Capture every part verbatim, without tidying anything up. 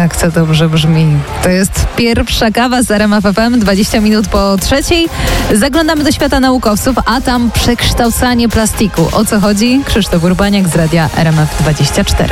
Jak to dobrze brzmi. To jest pierwsza kawa z R M F F M, dwadzieścia minut po trzeciej. Zaglądamy do świata naukowców, a tam przekształcanie plastiku. O co chodzi? Krzysztof Urbaniak z radia R M F dwadzieścia cztery.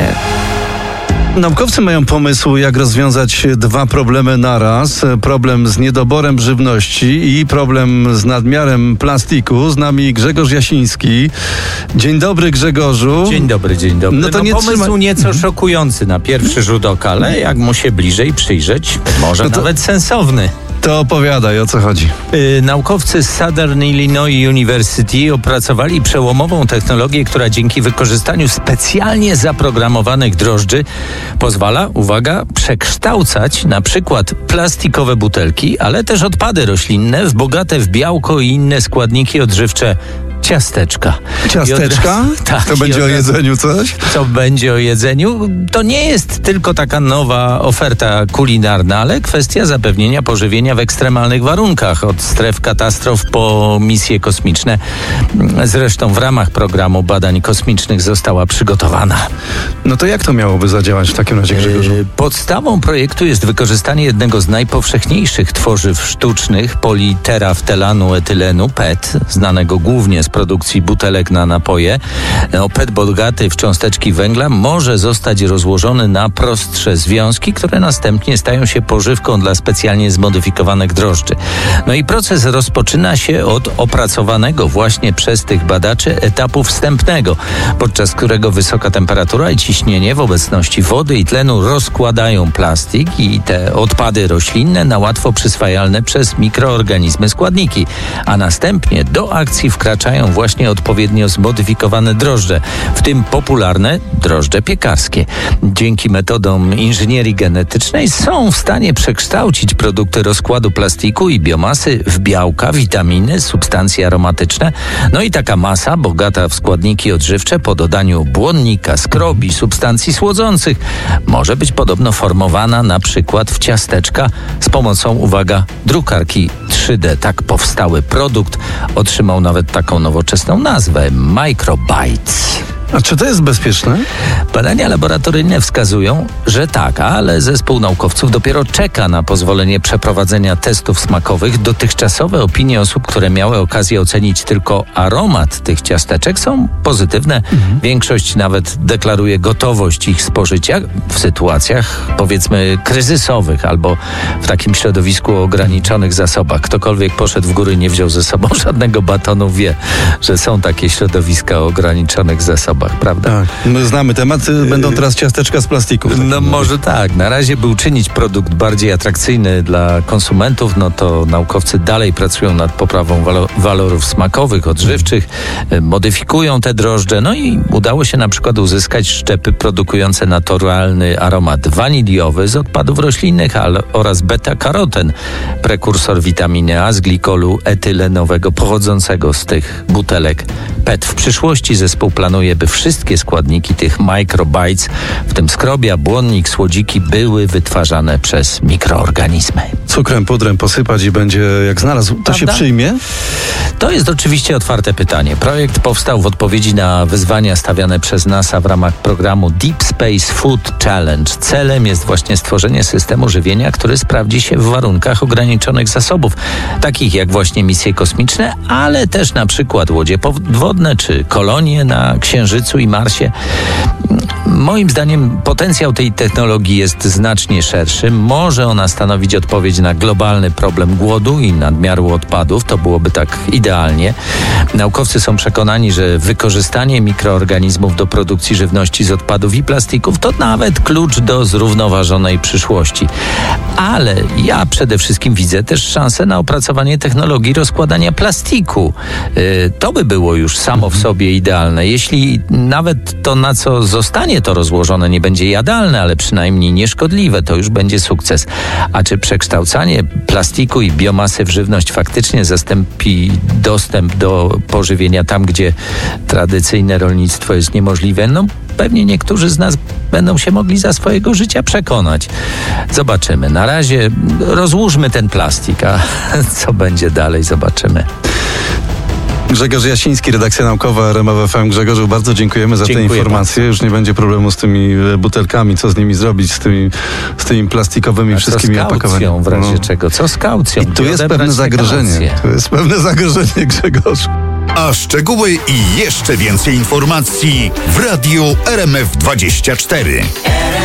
Naukowcy mają pomysł, jak rozwiązać dwa problemy naraz. Problem z niedoborem żywności i problem z nadmiarem plastiku. Z nami Grzegorz Jasiński. Dzień dobry, Grzegorzu. Dzień dobry, dzień dobry. No to no, nie pomysł trzyma... nieco szokujący na pierwszy rzut oka, ale jak mu się bliżej przyjrzeć, może no to... nawet sensowny. To opowiadaj, o co chodzi. Yy, naukowcy z Southern Illinois University opracowali przełomową technologię, która dzięki wykorzystaniu specjalnie zaprogramowanych drożdży pozwala, uwaga, przekształcać na przykład plastikowe butelki, ale też odpady roślinne w bogate w białko i inne składniki odżywcze ciasteczka. Ciasteczka? Od... tak, to będzie o jedzeniu coś? Co będzie o jedzeniu? To nie jest tylko taka nowa oferta kulinarna, ale kwestia zapewnienia pożywienia w ekstremalnych warunkach. Od stref katastrof po misje kosmiczne. Zresztą w ramach programu badań kosmicznych została przygotowana. No to jak to miałoby zadziałać w takim razie, Grzegorzu? Podstawą projektu jest wykorzystanie jednego z najpowszechniejszych tworzyw sztucznych, politeraftelanu etylenu, P E T, znanego głównie z produkcji butelek na napoje. No, P E T bogaty w cząsteczki węgla może zostać rozłożony na prostsze związki, które następnie stają się pożywką dla specjalnie zmodyfikowanych drożdży. No i proces rozpoczyna się od opracowanego właśnie przez tych badaczy etapu wstępnego, podczas którego wysoka temperatura i ciśnienie w obecności wody i tlenu rozkładają plastik i te odpady roślinne na łatwo przyswajalne przez mikroorganizmy składniki, a następnie do akcji wkraczają właśnie odpowiednio zmodyfikowane drożdże, w tym popularne drożdże piekarskie. Dzięki metodom inżynierii genetycznej są w stanie przekształcić produkty rozkładu plastiku i biomasy w białka, witaminy, substancje aromatyczne. No i taka masa, bogata w składniki odżywcze po dodaniu błonnika, skrobi, substancji słodzących, może być podobno formowana na przykład w ciasteczka z pomocą, uwaga, drukarki trzy D. Tak powstały produkt otrzymał nawet taką nowoczesną nazwę Microbites. A czy to jest bezpieczne? Badania laboratoryjne wskazują, że tak, ale zespół naukowców dopiero czeka na pozwolenie przeprowadzenia testów smakowych. Dotychczasowe opinie osób, które miały okazję ocenić tylko aromat tych ciasteczek, są pozytywne. Mhm. Większość nawet deklaruje gotowość ich spożycia w sytuacjach, powiedzmy, kryzysowych albo w takim środowisku o ograniczonych zasobach. Ktokolwiek poszedł w góry i nie wziął ze sobą żadnego batonu, wie, że są takie środowiska o ograniczonych zasobach. Prawda? Tak. My znamy temat, będą teraz ciasteczka z plastiku. No może tak. Na razie, by uczynić produkt bardziej atrakcyjny dla konsumentów, no to naukowcy dalej pracują nad poprawą walo- walorów smakowych, odżywczych, modyfikują te drożdże, no i udało się na przykład uzyskać szczepy produkujące naturalny aromat waniliowy z odpadów roślinnych ale, oraz beta-karoten, prekursor witaminy A z glikolu etylenowego pochodzącego z tych butelek P E T. W przyszłości zespół planuje, by wszystkie składniki tych Microbites, w tym skrobia, błonnik, słodziki, były wytwarzane przez mikroorganizmy. Cukrem, pudrem posypać i będzie jak znalazł. To Prawda? się przyjmie? To jest oczywiście otwarte pytanie. Projekt powstał w odpowiedzi na wyzwania stawiane przez NASA w ramach programu Deep Space Food Challenge. Celem jest właśnie stworzenie systemu żywienia, który sprawdzi się w warunkach ograniczonych zasobów, takich jak właśnie misje kosmiczne, ale też na przykład łodzie podwodne czy kolonie na Księżycu i Marsie. Moim zdaniem potencjał tej technologii jest znacznie szerszy. Może ona stanowić odpowiedź na globalny problem głodu i nadmiaru odpadów. To byłoby tak idealnie. Naukowcy są przekonani, że wykorzystanie mikroorganizmów do produkcji żywności z odpadów i plastików to nawet klucz do zrównoważonej przyszłości. Ale ja przede wszystkim widzę też szansę na opracowanie technologii rozkładania plastiku. Yy, to by było już samo w sobie idealne. Jeśli nawet to, na co zostanie to rozłożone, nie będzie jadalne, ale przynajmniej nieszkodliwe, to już będzie sukces. A czy przekształcanie plastiku i biomasy w żywność faktycznie zastąpi dostęp do pożywienia tam, gdzie tradycyjne rolnictwo jest niemożliwe? No pewnie niektórzy z nas będą się mogli za swojego życia przekonać. Zobaczymy. Na razie rozłóżmy ten plastik, a co będzie dalej, zobaczymy. Grzegorz Jasiński, redakcja naukowa R M F F M. Grzegorzu, bardzo dziękujemy za Dziękuję te informacje. bardzo. Już nie będzie problemu z tymi butelkami, co z nimi zrobić, z tymi, z tymi plastikowymi A wszystkimi co z kaucją opakowaniami. w razie czego? Co z kaucją? I tu Gdzie jest odebrać pewne te zagrożenie. kaucje? Tu jest pewne zagrożenie, Grzegorz. A szczegóły i jeszcze więcej informacji w Radiu R M F dwadzieścia cztery.